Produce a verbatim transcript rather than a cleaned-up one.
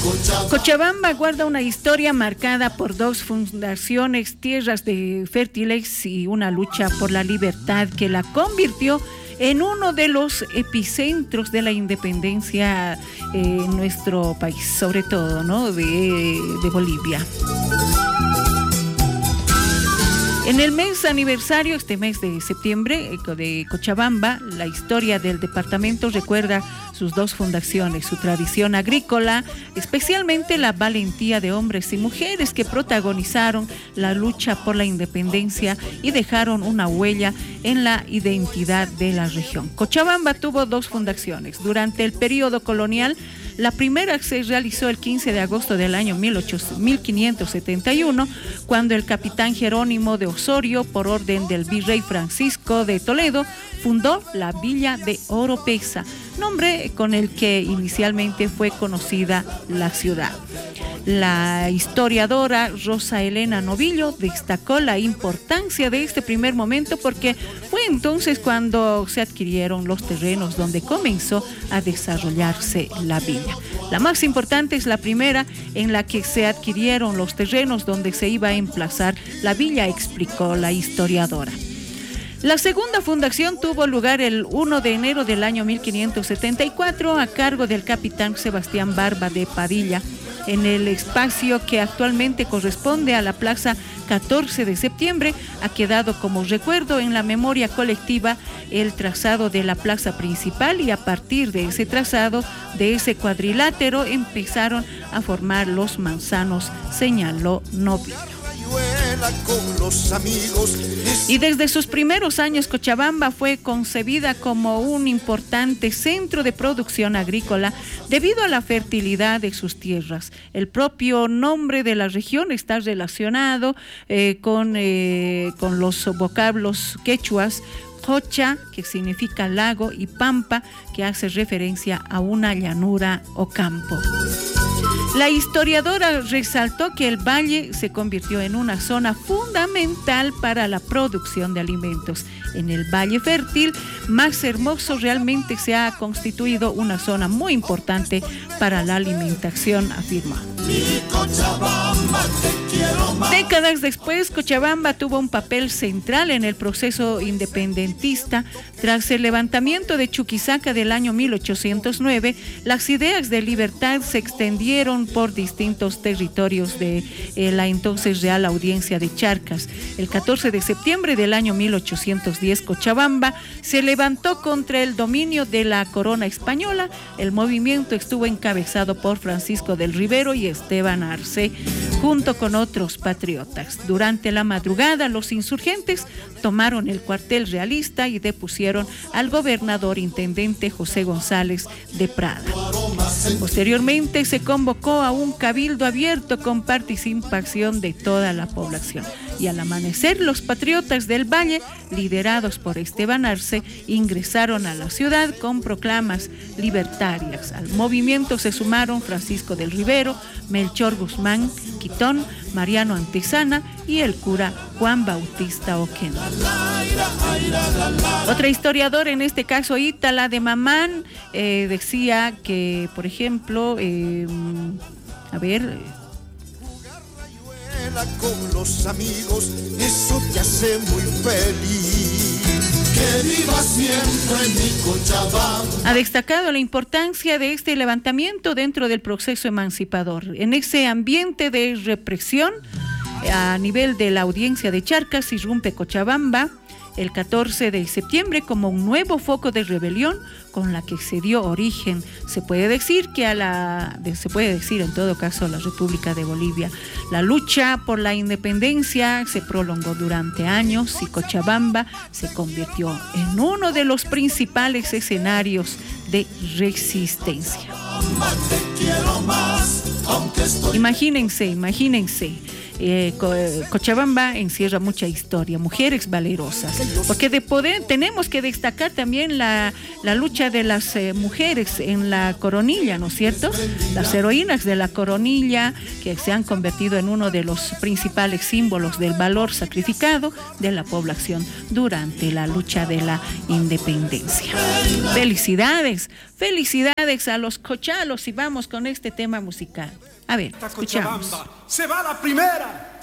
Cochabamba guarda una historia marcada por dos fundaciones, tierras de fértiles y una lucha por la libertad que la convirtió en uno de los epicentros de la independencia en nuestro país, sobre todo, ¿no?, de, de Bolivia. En el mes aniversario, este mes de septiembre, de Cochabamba, la historia del departamento recuerda sus dos fundaciones, su tradición agrícola, especialmente la valentía de hombres y mujeres que protagonizaron la lucha por la independencia y dejaron una huella en la identidad de la región. Cochabamba tuvo dos fundaciones. Durante el periodo colonial, la primera se realizó el quince de agosto del año mil quinientos setenta y uno, cuando el capitán Jerónimo de Osorio, por orden del virrey Francisco de Toledo, fundó la villa de Oropesa, nombre con el que inicialmente fue conocida la ciudad. La historiadora Rosa Elena Novillo destacó la importancia de este primer momento porque fue entonces cuando se adquirieron los terrenos donde comenzó a desarrollarse la villa. La más importante es la primera, en la que se adquirieron los terrenos donde se iba a emplazar la villa, explicó la historiadora. La segunda fundación tuvo lugar el primero de enero del año mil quinientos setenta y cuatro a cargo del capitán Sebastián Barba de Padilla, en el espacio que actualmente corresponde a la Plaza catorce de septiembre. Ha quedado como recuerdo en la memoria colectiva el trazado de la plaza principal, y a partir de ese trazado, de ese cuadrilátero, empezaron a formar los manzanos, señaló Novillo. Con los amigos. Y desde sus primeros años, Cochabamba fue concebida como un importante centro de producción agrícola debido a la fertilidad de sus tierras. El propio nombre de la región está relacionado eh, con, eh, con los vocablos quechuas, Cocha, que significa lago, y Pampa, que hace referencia a una llanura o campo. La historiadora resaltó que el valle se convirtió en una zona fundamental para la producción de alimentos. En el Valle Fértil más hermoso realmente se ha constituido una zona muy importante para la alimentación, afirmó. Décadas después, Cochabamba tuvo un papel central en el proceso independentista. Tras el levantamiento de Chuquisaca del año mil ochocientos nueve, las ideas de libertad se extendieron por distintos territorios de eh, la entonces Real Audiencia de Charcas. El catorce de septiembre del año mil ochocientos diez, Cochabamba se levantó contra el dominio de la corona española. El movimiento estuvo encabezado por Francisco del Rivero y Esteban Arce, junto con otros patriotas. Durante la madrugada, los insurgentes tomaron el cuartel realista y depusieron al gobernador intendente José González de Prada. Posteriormente se convocó a un cabildo abierto con participación de toda la población. Y al amanecer, los patriotas del Valle, liderados por Esteban Arce, ingresaron a la ciudad con proclamas libertarias. Al movimiento se sumaron Francisco del Rivero, Melchor Guzmán Quitón, Mariano Antezana y el cura Juan Bautista Oquendo. Otra historiadora, en este caso Ítala de Mamán, eh, decía que, por ejemplo, eh, a ver... con los amigos, eso te hace muy feliz. Que viva siempre mi Cochabamba. Ha destacado la importancia de este levantamiento dentro del proceso emancipador. En ese ambiente de represión, a nivel de la Audiencia de Charcas, irrumpe Cochabamba el catorce de septiembre como un nuevo foco de rebelión con la que se dio origen, se puede decir que a la, se puede decir en todo caso, a la República de Bolivia. La lucha por la independencia se prolongó durante años y Cochabamba se convirtió en uno de los principales escenarios de resistencia. Imagínense, imagínense. Eh, Cochabamba encierra mucha historia, mujeres valerosas, porque de poder tenemos que destacar también la, la lucha de las eh, mujeres en la Coronilla, ¿no es cierto? Las heroínas de la Coronilla, que se han convertido en uno de los principales símbolos del valor sacrificado de la población durante la lucha de la independencia. Felicidades, Felicidades a los cochalos y vamos con este tema musical. A ver, escuchamos. Se va la primera.